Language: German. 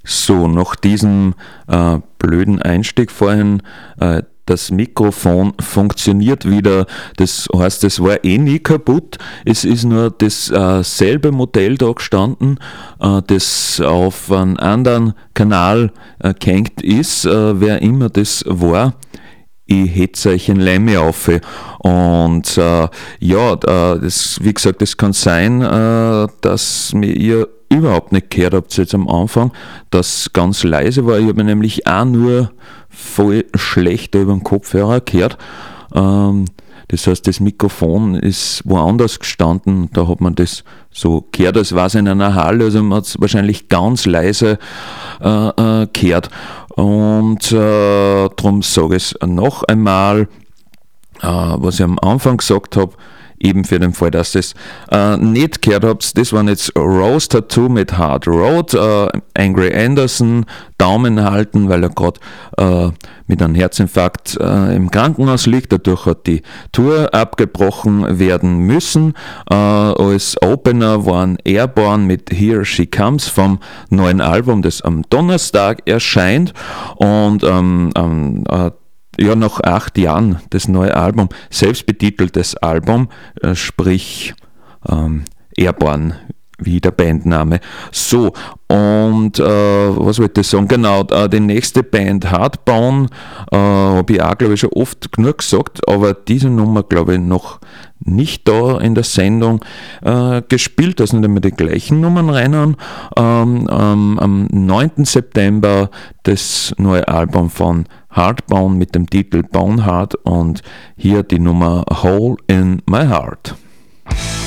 So, nach diesem blöden Einstieg vorhin, das Mikrofon funktioniert wieder. Das heißt, es war eh nie kaputt. Es ist nur das selbe Modell da gestanden, das auf einen anderen Kanal gehängt ist, wer immer das war. Ich hetze euch ein Lemmy auf. Und das, wie gesagt, das kann sein, dass mir ihr überhaupt nicht gehört habt jetzt am Anfang, dass ganz leise war. Ich habe nämlich auch nur voll schlecht über den Kopfhörer gehört. Das heißt, das Mikrofon ist woanders gestanden, da hat man das so gehört, als war es in einer Halle, also man hat es wahrscheinlich ganz leise gehört. Und darum sage ich es noch einmal, was ich am Anfang gesagt habe, eben für den Fall, dass ihr es nicht gehört habt. Das waren jetzt Rose Tattoo mit Hard Road, Angry Anderson, Daumen halten, weil er gerade mit einem Herzinfarkt im Krankenhaus liegt. Dadurch hat die Tour abgebrochen werden müssen. Als Opener waren Airborne mit Here She Comes vom neuen Album, das am Donnerstag erscheint. Und nach 8 Jahren das neue Album, selbstbetiteltes Album, sprich Airborne, wie der Bandname. So, und was wollte ich sagen? Genau, die nächste Band Hardbone, habe ich auch, glaube ich, schon oft genug gesagt, aber diese Nummer, glaube ich, noch nicht da in der Sendung gespielt, da sind immer die gleichen Nummern rein. Am 9. September das neue Album von Hardbone mit dem Titel Boneheart und hier die Nummer Hole in My Heart.